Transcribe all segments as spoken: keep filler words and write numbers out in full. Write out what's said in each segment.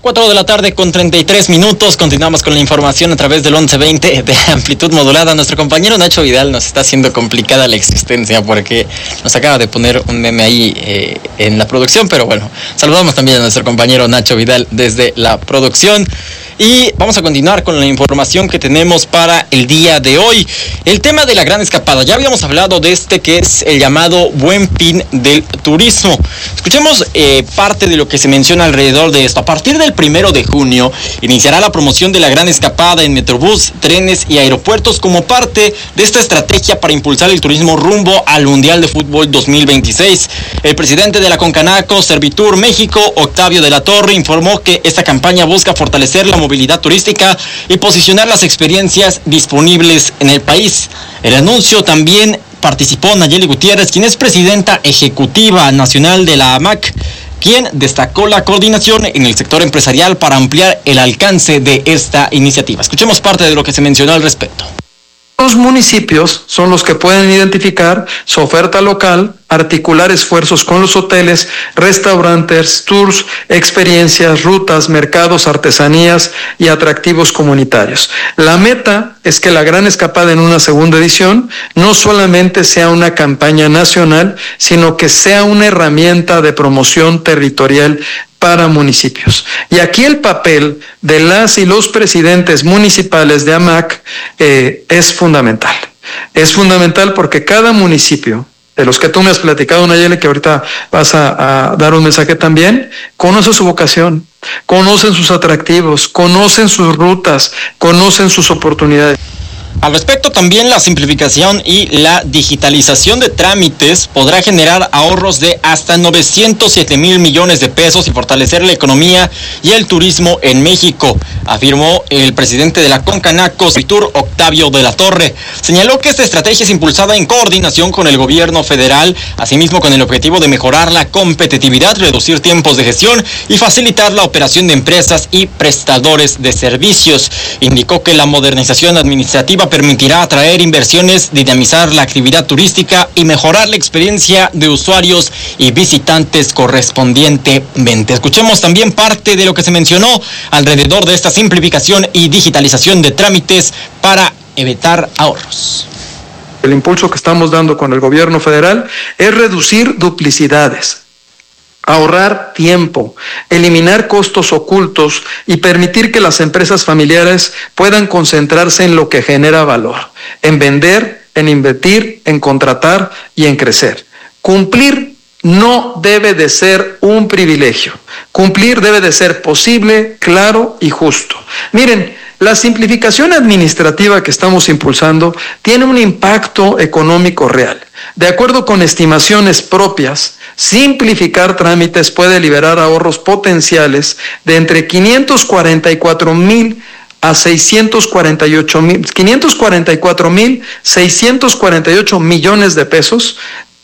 cuatro de la tarde con treinta y tres minutos, continuamos con la información a través del once veinte de amplitud modulada. Nuestro compañero Nacho Vidal nos está haciendo complicada la existencia porque nos acaba de poner un meme ahí eh, en la producción, pero bueno, saludamos también a nuestro compañero Nacho Vidal desde la producción. Y vamos a continuar con la información que tenemos para el día de hoy. El tema de la gran escapada. Ya habíamos hablado de este que es el llamado Buen Fin del turismo. Escuchemos eh, parte de lo que se menciona alrededor de esto. A partir del primero de junio iniciará la promoción de la gran escapada en Metrobús, trenes y aeropuertos como parte de esta estrategia para impulsar el turismo rumbo al Mundial de Fútbol dos mil veintiséis. El presidente de la Concanaco Servitur México, Octavio de la Torre, informó que esta campaña busca fortalecer la movilidad turística y posicionar las experiencias disponibles en el país. El anuncio también participó Nayeli Gutiérrez, quien es presidenta ejecutiva nacional de la A M A C, quien destacó la coordinación en el sector empresarial para ampliar el alcance de esta iniciativa. Escuchemos parte de lo que se mencionó al respecto. Los municipios son los que pueden identificar su oferta local, articular esfuerzos con los hoteles, restaurantes, tours, experiencias, rutas, mercados, artesanías y atractivos comunitarios. La meta es que la Gran Escapada en una segunda edición no solamente sea una campaña nacional, sino que sea una herramienta de promoción territorial para municipios. Y aquí el papel de las y los presidentes municipales de A M A C eh, es fundamental. Es fundamental porque cada municipio, de los que tú me has platicado, Nayeli, que ahorita vas a, a dar un mensaje también, conoce su vocación, conocen sus atractivos, conocen sus rutas, conocen sus oportunidades. Al respecto, también la simplificación y la digitalización de trámites podrá generar ahorros de hasta novecientos siete mil millones de pesos y fortalecer la economía y el turismo en México, afirmó el presidente de la Concanaco Servitur, Octavio de la Torre. Señaló que esta estrategia es impulsada en coordinación con el gobierno federal, asimismo con el objetivo de mejorar la competitividad, reducir tiempos de gestión y facilitar la operación de empresas y prestadores de servicios. Indicó que la modernización administrativa permitirá atraer inversiones, dinamizar la actividad turística y mejorar la experiencia de usuarios y visitantes correspondientemente. Escuchemos también parte de lo que se mencionó alrededor de esta simplificación y digitalización de trámites para evitar ahorros. El impulso que estamos dando con el gobierno federal es reducir duplicidades, ahorrar tiempo, eliminar costos ocultos y permitir que las empresas familiares puedan concentrarse en lo que genera valor, en vender, en invertir, en contratar y en crecer. Cumplir no debe de ser un privilegio. Cumplir debe de ser posible, claro y justo. Miren, la simplificación administrativa que estamos impulsando tiene un impacto económico real. De acuerdo con estimaciones propias, simplificar trámites puede liberar ahorros potenciales de entre quinientos cuarenta y cuatro mil a seiscientos cuarenta y ocho mil, quinientos cuarenta y cuatro mil seiscientos cuarenta y ocho millones de pesos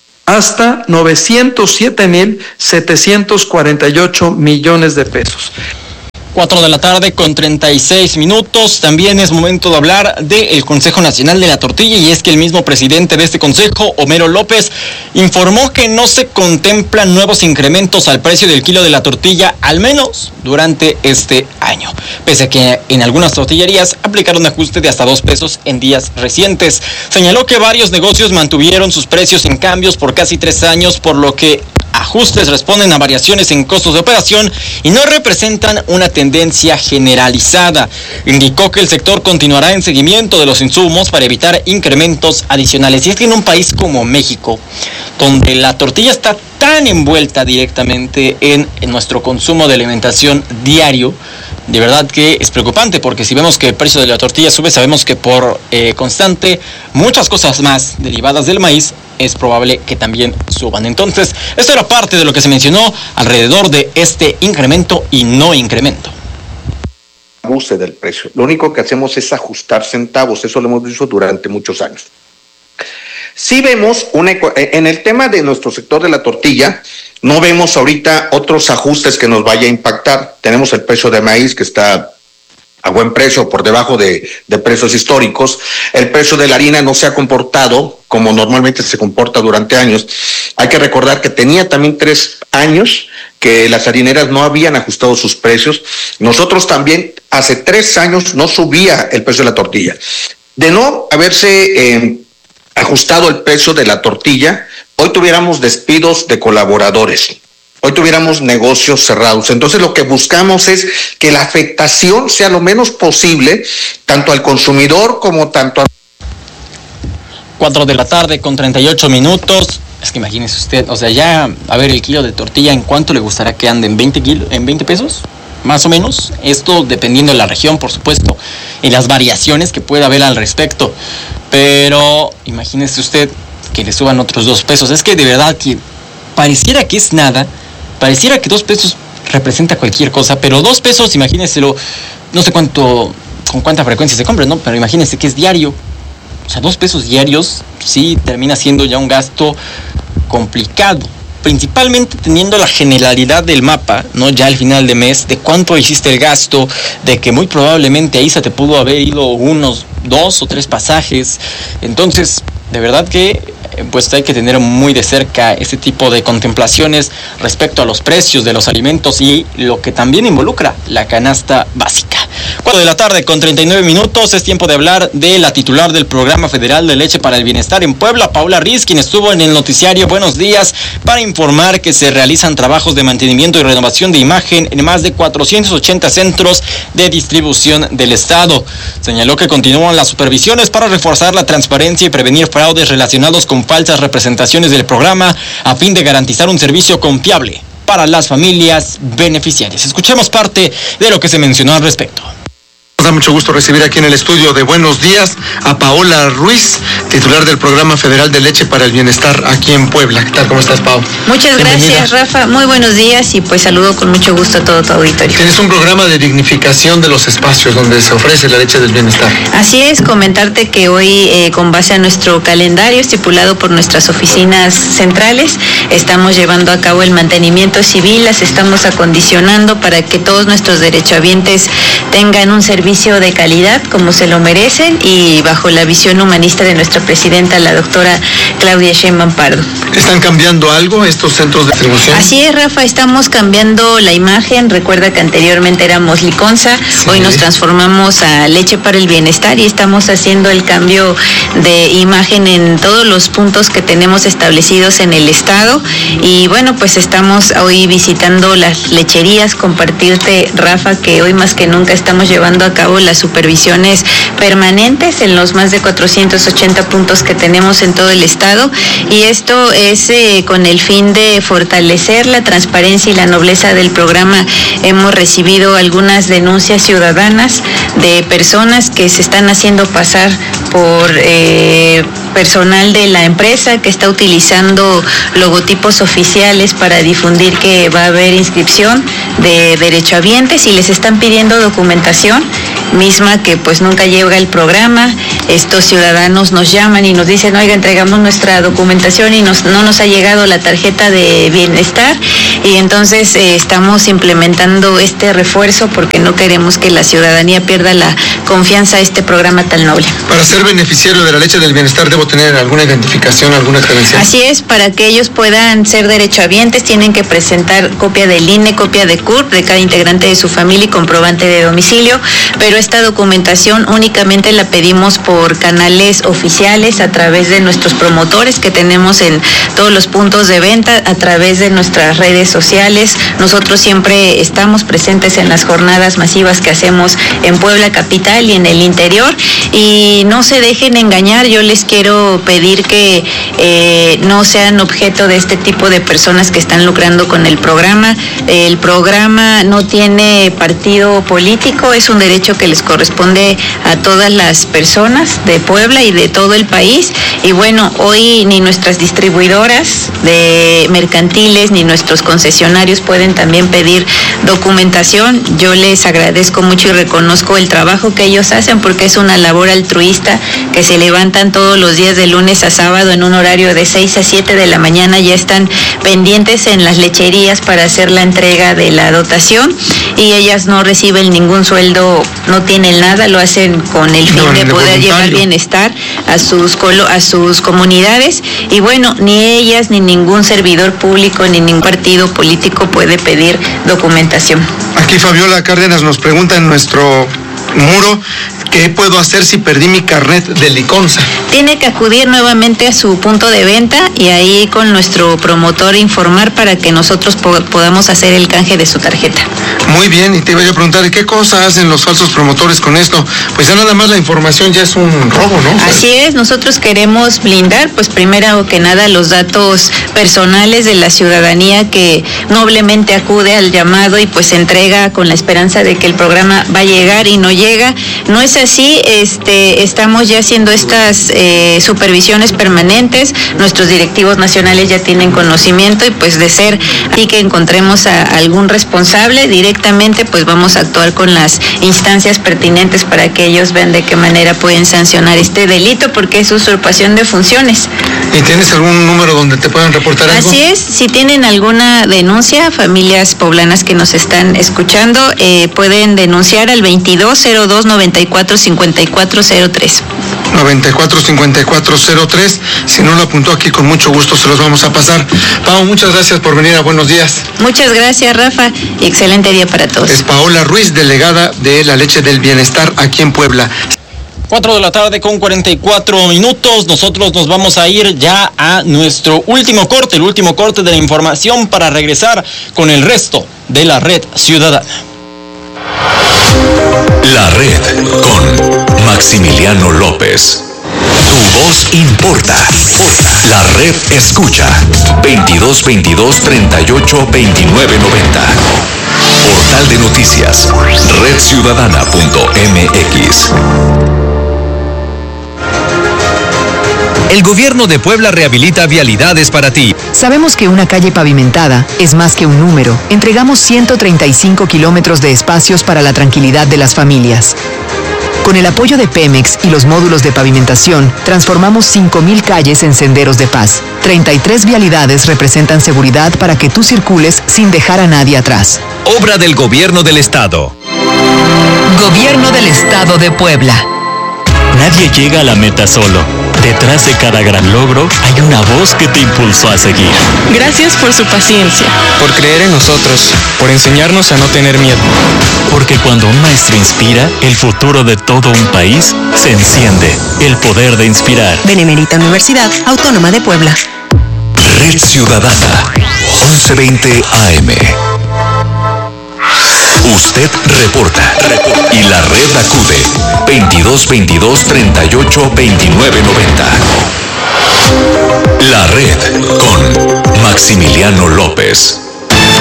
hasta novecientos siete mil setecientos cuarenta y ocho millones de pesos. cuatro de la tarde con treinta y seis minutos. También es momento de hablar del Consejo Nacional de la Tortilla, y es que el mismo presidente de este consejo, Homero López, informó que no se contemplan nuevos incrementos al precio del kilo de la tortilla, al menos durante este año, pese a que en algunas tortillerías aplicaron ajuste de hasta dos pesos en días recientes. Señaló que varios negocios mantuvieron sus precios sin cambios por casi tres años, por lo que ajustes responden a variaciones en costos de operación y no representan una tendencia generalizada. Indicó que el sector continuará en seguimiento de los insumos para evitar incrementos adicionales. Y es que en un país como México, donde la tortilla está tan envuelta directamente en, en nuestro consumo de alimentación diario, de verdad que es preocupante, porque si vemos que el precio de la tortilla sube, sabemos que por eh, constante muchas cosas más derivadas del maíz es probable que también suban. Entonces, esto era parte de lo que se mencionó alrededor de este incremento y no incremento. Abuse del precio. Lo único que hacemos es ajustar centavos, eso lo hemos visto durante muchos años. Sí vemos, una, en el tema de nuestro sector de la tortilla, no vemos ahorita otros ajustes que nos vaya a impactar. Tenemos el precio de maíz que está a buen precio, por debajo de, de precios históricos. El precio de la harina no se ha comportado como normalmente se comporta durante años. Hay que recordar que tenía también tres años que las harineras no habían ajustado sus precios. Nosotros también, hace tres años no subía el precio de la tortilla. De no haberse eh, ajustado el precio de la tortilla, hoy tuviéramos despidos de colaboradores. Hoy tuviéramos negocios cerrados. Entonces lo que buscamos es que la afectación sea lo menos posible, tanto al consumidor como tanto a... cuatro de la tarde con treinta y ocho minutos. Es que imagínese usted, o sea, ya, a ver, el kilo de tortilla, ¿en cuánto le gustará que ande? ¿En veinte kilos? ¿En veinte pesos? Más o menos. Esto dependiendo de la región, por supuesto, y las variaciones que pueda haber al respecto. Pero imagínese usted que le suban otros dos pesos. Es que de verdad que pareciera que es nada. Pareciera que dos pesos representa cualquier cosa, pero dos pesos, imagínenselo, no sé cuánto, con cuánta frecuencia se compra, ¿no? Pero imagínense que es diario. O sea, dos pesos diarios, sí, termina siendo ya un gasto complicado. Principalmente teniendo la generalidad del mapa, ¿no? Ya al final de mes, de cuánto hiciste el gasto, de que muy probablemente ahí se te pudo haber ido unos dos o tres pasajes. Entonces, de verdad que pues hay que tener muy de cerca ese tipo de contemplaciones respecto a los precios de los alimentos y lo que también involucra la canasta básica. cuatro de la tarde con treinta y nueve minutos, es tiempo de hablar de la titular del Programa Federal de Leche para el Bienestar en Puebla, Paola Riz, quien estuvo en el noticiario Buenos Días para informar que se realizan trabajos de mantenimiento y renovación de imagen en más de cuatrocientos ochenta centros de distribución del estado. Señaló que continúan las supervisiones para reforzar la transparencia y prevenir fraudes relacionados con falsas representaciones del programa a fin de garantizar un servicio confiable para las familias beneficiarias. Escuchemos parte de lo que se mencionó al respecto. Nos da mucho gusto recibir aquí en el estudio de Buenos Días a Paola Ruiz, titular del Programa Federal de Leche para el Bienestar aquí en Puebla. ¿Qué tal? ¿Cómo estás, Pau? Muchas Bienvenida. Gracias, Rafa. Muy buenos días y pues saludo con mucho gusto a todo tu auditorio. Tienes un programa de dignificación de los espacios donde se ofrece la leche del bienestar. Así es, comentarte que hoy, eh, con base a nuestro calendario estipulado por nuestras oficinas centrales, estamos llevando a cabo el mantenimiento civil, las estamos acondicionando para que todos nuestros derechohabientes tengan un servicio de calidad como se lo merecen y bajo la visión humanista de nuestra presidenta, la doctora Claudia Sheinbaum Pardo. ¿Están cambiando algo estos centros de distribución? Así es, Rafa, estamos cambiando la imagen. Recuerda que anteriormente éramos Liconza, sí. Hoy nos transformamos a Leche para el Bienestar y estamos haciendo el cambio de imagen en todos los puntos que tenemos establecidos en el estado y bueno, pues estamos hoy visitando las lecherías, compartirte, Rafa, que hoy más que nunca estamos llevando a cabo las supervisiones permanentes en los más de cuatrocientos ochenta puntos que tenemos en todo el estado y esto es eh, con el fin de fortalecer la transparencia y la nobleza del programa. Hemos recibido algunas denuncias ciudadanas de personas que se están haciendo pasar por eh, personal de la empresa que está utilizando logotipos oficiales para difundir que va a haber inscripción de derechohabientes y les están pidiendo documentación misma que pues nunca llega el programa. Estos ciudadanos nos llaman y nos dicen, oiga, entregamos nuestra documentación y nos, no nos ha llegado la tarjeta de bienestar y entonces eh, estamos implementando este refuerzo porque no queremos que la ciudadanía pierda la confianza a este programa tan noble. Para ser beneficiario de la leche del bienestar, ¿debo tener alguna identificación, alguna credencial? Así es, para que ellos puedan ser derechohabientes tienen que presentar copia del I N E, copia de C U R P de cada integrante de su familia y comprobante de domicilio, pero esta documentación únicamente la pedimos por canales oficiales a través de nuestros promotores que tenemos en todos los puntos de venta, a través de nuestras redes sociales. Nosotros siempre estamos presentes en las jornadas masivas que hacemos en Puebla capital y en el interior y no se dejen engañar. Yo les quiero pedir que eh, no sean objeto de este tipo de personas que están lucrando con el programa. El programa no tiene partido político, es un derecho que les corresponde a todas las personas de Puebla y de todo el país y bueno, hoy ni nuestras distribuidoras de mercantiles ni nuestros concesionarios pueden también pedir documentación. Yo les agradezco mucho y reconozco el trabajo que ellos hacen porque es una labor altruista, que se levantan todos los días de lunes a sábado en un horario de seis a siete de la mañana, ya están pendientes en las lecherías para hacer la entrega de la dotación y ellas no reciben ningún sueldo, no tienen nada, lo hacen con el fin no, de poder llevar bienestar a sus colo, a sus comunidades y bueno, ni ellas ni ningún servidor público ni ningún partido político puede pedir documentación. Aquí Fabiola Cárdenas nos pregunta en nuestro muro, ¿qué puedo hacer si perdí mi carnet de Liconza? Tiene que acudir nuevamente a su punto de venta y ahí con nuestro promotor informar para que nosotros po- podamos hacer el canje de su tarjeta. Muy bien, y te iba a preguntar, ¿qué cosa hacen los falsos promotores con esto? Pues ya nada más la información ya es un robo, ¿no? Así es, nosotros queremos blindar, pues primero que nada, los datos personales de la ciudadanía que noblemente acude al llamado y pues se entrega con la esperanza de que el programa va a llegar y no llega. No es así, este, estamos ya haciendo estas eh, supervisiones permanentes, nuestros directivos nacionales ya tienen conocimiento y pues de ser así que encontremos a algún responsable directamente, pues vamos a actuar con las instancias pertinentes para que ellos vean de qué manera pueden sancionar este delito porque es usurpación de funciones. ¿Y tienes algún número donde te puedan reportar algo? Así es, si tienen alguna denuncia, familias poblanas que nos están escuchando, eh, pueden denunciar al veintidós cero dos noventa y cuatro cincuenta y cuatro cero tres. noventa y cuatro cincuenta y cuatro cero tres, si no lo apuntó aquí con mucho gusto se los vamos a pasar. Pau, muchas gracias por venir a Buenos Días. Muchas gracias, Rafa, y excelente día para todos. Es Paola Ruiz, delegada de la Leche del Bienestar aquí en Puebla. cuatro de la tarde con cuarenta y cuatro minutos, nosotros nos vamos a ir ya a nuestro último corte, el último corte de la información para regresar con el resto de la Red Ciudadana. La Red con Maximiliano López. Tu voz importa. La Red escucha. veintidós veintidós treinta y ocho veintinueve noventa. Portal de noticias. red ciudadana punto m x. El gobierno de Puebla rehabilita vialidades para ti. Sabemos que una calle pavimentada es más que un número. Entregamos ciento treinta y cinco kilómetros de espacios para la tranquilidad de las familias. Con el apoyo de Pemex y los módulos de pavimentación, transformamos cinco mil calles en senderos de paz. treinta y tres vialidades representan seguridad para que tú circules sin dejar a nadie atrás. Obra del Gobierno del Estado. Gobierno del Estado de Puebla. Nadie llega a la meta solo. Detrás de cada gran logro hay una voz que te impulsó a seguir. Gracias por su paciencia. Por creer en nosotros, por enseñarnos a no tener miedo. Porque cuando un maestro inspira, el futuro de todo un país se enciende. El poder de inspirar. Benemérita Universidad Autónoma de Puebla. Red Ciudadana, once veinte A M. Usted reporta, reporta y la red acude. veintidós veintidós treinta y ocho veintinueve noventa. La Red con Maximiliano López.